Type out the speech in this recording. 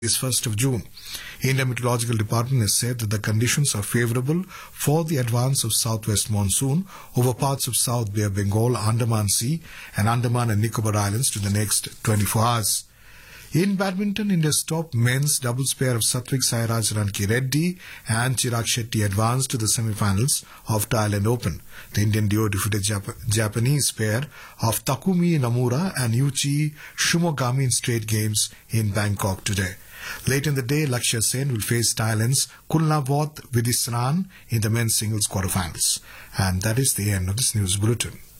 is 1st of June. India Meteorological Department has said that the conditions are favorable for the advance of southwest monsoon over parts of South Bay of Bengal, Andaman Sea and Andaman and Nicobar Islands to the next 24 hours. In badminton, India's top men's doubles pair of Satvik Sairaj Ranki Reddy and Chirag Shetty advanced to the semi-finals of Thailand Open. The Indian duo defeated Japanese pair of Takumi Nomura and Yuichi Shimogami in straight games in Bangkok today. Later in the day, Lakshya Sen will face Thailand's Kulnavot Vidisran in the men's singles quarterfinals. And that is the end of this news bulletin.